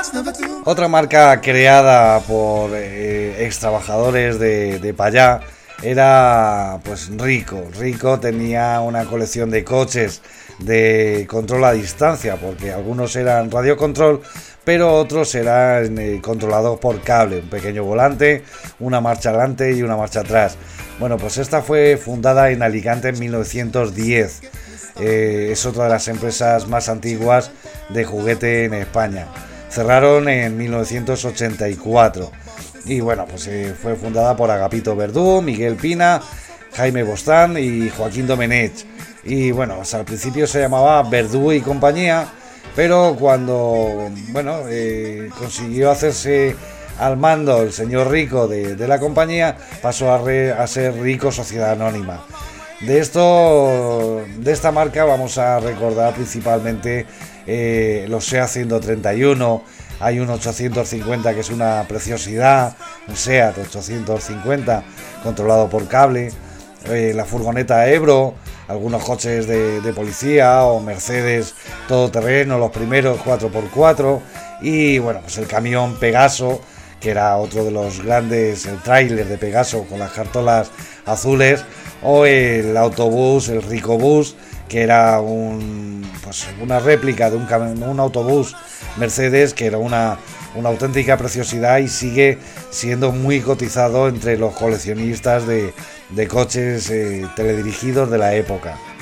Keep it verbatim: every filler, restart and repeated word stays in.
Otra marca creada por eh, ex trabajadores de, de Payá era pues Rico. Rico tenía una colección de coches de control a distancia, porque algunos eran radiocontrol, pero otros eran eh, controlados por cable, un pequeño volante, una marcha adelante y una marcha atrás. Bueno, pues esta fue fundada en Alicante en mil novecientos diez. Eh, es otra de las empresas más antiguas de juguete en España. Cerraron en mil novecientos ochenta y cuatro y bueno, pues eh, fue fundada por Agapito Verdú, Miguel Pina, Jaime Bostán y Joaquín Domenech. Y bueno, pues al principio se llamaba Verdú y compañía, pero cuando bueno eh, consiguió hacerse al mando el señor Rico de, de la compañía, pasó a, re, a ser Rico Sociedad Anónima. De esto, de esta marca vamos a recordar principalmente eh, los SEAT ciento treinta y uno, hay un ochocientos cincuenta que es una preciosidad, un SEAT ochocientos cincuenta controlado por cable, eh, la furgoneta Ebro, algunos coches de, de policía o Mercedes todoterreno, los primeros cuatro por cuatro y bueno, pues el camión Pegaso, que era otro de los grandes, el tráiler de Pegaso con las cartolas azules, o el autobús, el Ricobús, que era un, pues una réplica de un, un autobús Mercedes, que era una, una auténtica preciosidad y sigue siendo muy cotizado entre los coleccionistas de, de coches eh, teledirigidos de la época.